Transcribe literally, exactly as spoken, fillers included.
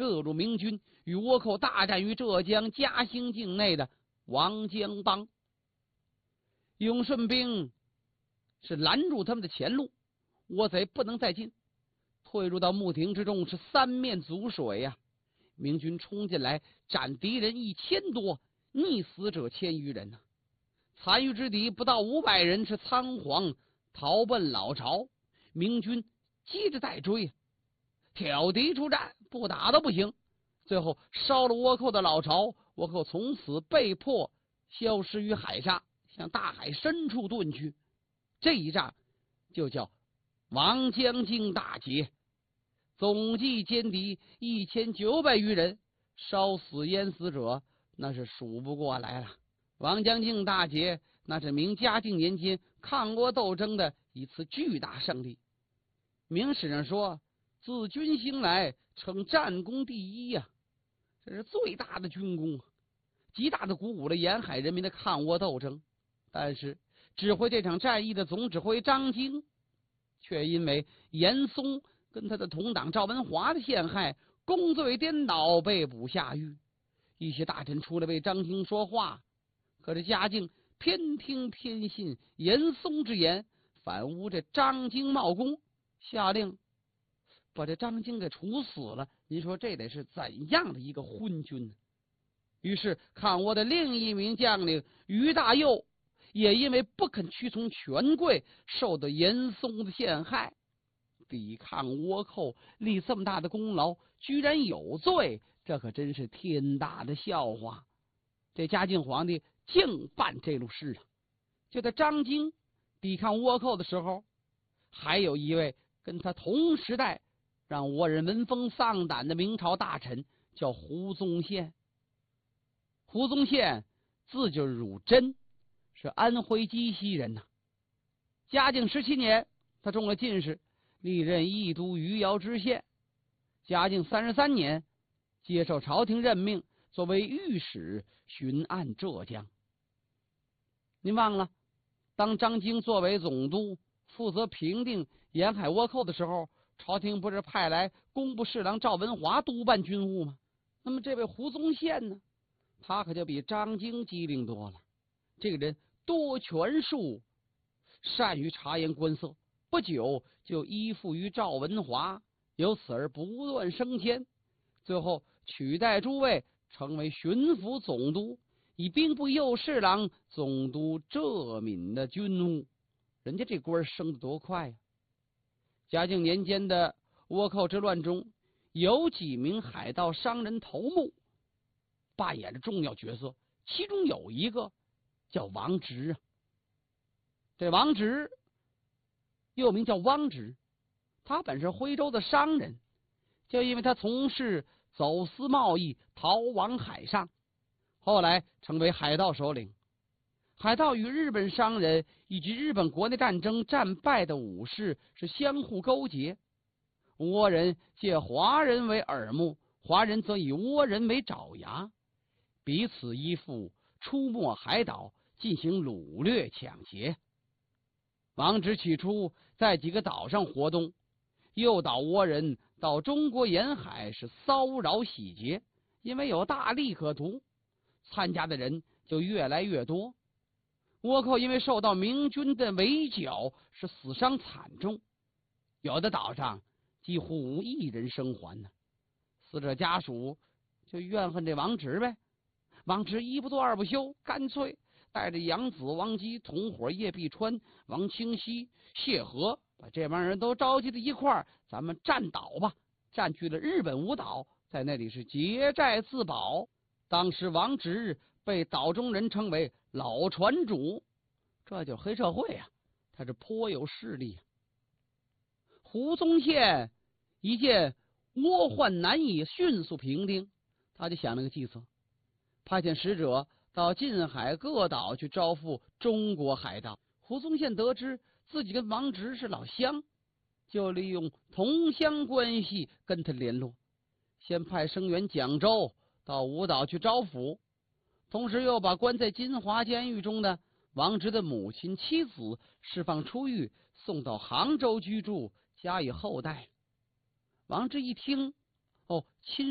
各路明军与倭寇大战于浙江嘉兴境内的王江帮。永顺兵是拦住他们的前路，倭贼不能再进，退入到牧亭之中，是三面阻水呀、啊。明军冲进来，斩敌人一千多，溺死者千余人呐、啊。残余之敌不到五百人，是仓皇逃奔老巢。明军接着再追，挑敌出战，不打都不行。最后烧了倭寇的老巢，倭寇从此被迫消失于海上，向大海深处遁去。这一仗就叫王江津大捷，总计歼敌一千九百余人，烧死淹死者那是数不过来了。王江津大捷那是明嘉靖年间抗倭斗争的一次巨大胜利。明史上说，自军兴来称战功第一呀、啊，这是最大的军功，极大的鼓舞了沿海人民的抗倭斗争。但是指挥这场战役的总指挥张经，却因为严嵩跟他的同党赵文华的陷害，功罪颠倒，被捕下狱。一些大臣出来为张经说话，可是嘉靖偏听偏信严嵩之言，反诬这张经冒功，下令把这张经给处死了。您说这得是怎样的一个昏君呢？于是抗倭的另一名将领于大佑也因为不肯屈从权贵，受到严嵩的陷害，抵抗倭寇，立这么大的功劳，居然有罪，这可真是天大的笑话。这嘉靖皇帝净办这路事啊！就在张经抵抗倭寇的时候，还有一位跟他同时代让倭人闻风丧胆的明朝大臣，叫胡宗宪。胡宗宪字就是汝珍，是安徽鸡西人呐、啊。嘉靖十七年，他中了进士，历任义都余姚知县。嘉靖三十三年，接受朝廷任命，作为御史巡按浙江。您忘了，当张经作为总督负责平定沿海倭寇的时候，朝廷不是派来工部侍郎赵文华督办军务吗？那么这位胡宗宪呢，他可就比张经机灵多了。这个人多权术，善于察言观色，不久就依附于赵文华，由此而不断升迁，最后取代诸位，成为巡抚总督，以兵部右侍郎总督浙闽的军务。人家这官升得多快呀、啊！嘉靖年间的倭寇之乱中，有几名海盗商人头目扮演着重要角色，其中有一个叫王直啊。这王直又名叫汪直，他本是徽州的商人，就因为他从事走私贸易，逃往海上，后来成为海盗首领。海盗与日本商人以及日本国内战争战败的武士是相互勾结，倭人借华人为耳目，华人则以倭人为爪牙，彼此依附，出没海岛，进行掳掠抢劫。王直起初在几个岛上活动，诱导倭人到中国沿海是骚扰洗劫，因为有大利可图，参加的人就越来越多。倭寇因为受到明军的围剿，是死伤惨重，有的岛上几乎无一人生还呢。死者家属就怨恨这王直呗。王直一不做二不休，干脆带着养子王基、同伙叶必川、王清溪、谢和，把这帮人都召集到一块儿，咱们占岛吧。占据了日本五岛，在那里是结寨自保。当时王直被岛中人称为老船主，这就是黑社会啊，他是颇有势力啊。胡宗宪一见倭患难以迅速平定，他就想了个计策，派遣使者到近海各岛去招抚中国海盗。胡宗宪得知自己跟王直是老乡，就利用同乡关系跟他联络，先派声援蒋州到五岛去招抚，同时又把关在金华监狱中的王直的母亲妻子释放出狱，送到杭州居住，加以厚待。王直一听，哦，亲